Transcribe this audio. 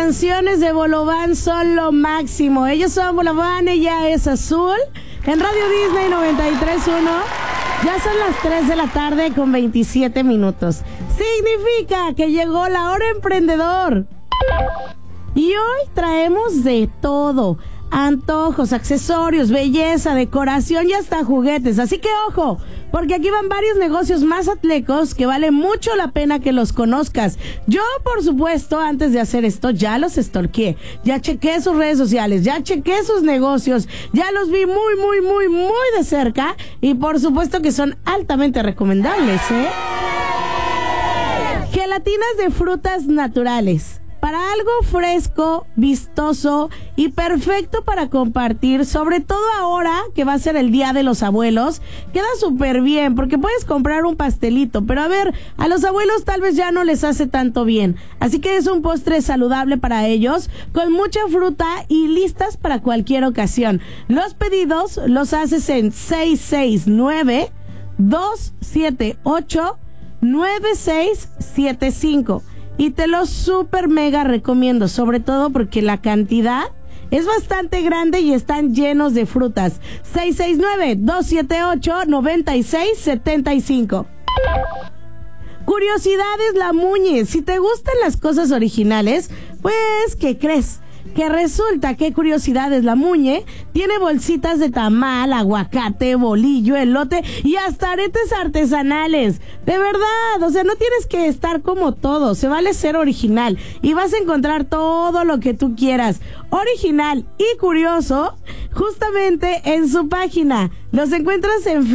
canciones de Bolobán son lo máximo. Ellos son Bolobán, ella es Azul. En Radio Disney 93.1. Ya son las 3 de la tarde con 27 minutos. Significa que llegó la hora emprendedor. Y hoy traemos de todo. Antojos, accesorios, belleza, decoración y hasta juguetes. Así que ojo, porque aquí van varios negocios mazatlecos que vale mucho la pena que los conozcas. Yo, por supuesto, antes de hacer esto, ya los stalkeé. Ya chequé sus redes sociales, ya chequé sus negocios, ya los vi muy de cerca. Y por supuesto que son altamente recomendables, ¿eh? Gelatinas de frutas naturales. Para algo fresco, vistoso y perfecto para compartir, sobre todo ahora que va a ser el Día de los Abuelos, queda súper bien porque puedes comprar un pastelito, pero a ver, a los abuelos tal vez ya no les hace tanto bien, así que es un postre saludable para ellos, con mucha fruta y listas para cualquier ocasión. Los pedidos los haces en 669-278-9675. Y te lo súper mega recomiendo, sobre todo porque la cantidad es bastante grande y están llenos de frutas. 669-278-9675. Curiosidades La Muñe. Si te gustan las cosas originales, pues, ¿qué crees? Que resulta que Curiosidades La Muñe tiene bolsitas de tamal, aguacate, bolillo, elote y hasta aretes artesanales. De verdad, o sea, no tienes que estar como todo, se vale ser original y vas a encontrar todo lo que tú quieras. Original y curioso, justamente en su página. Los encuentras en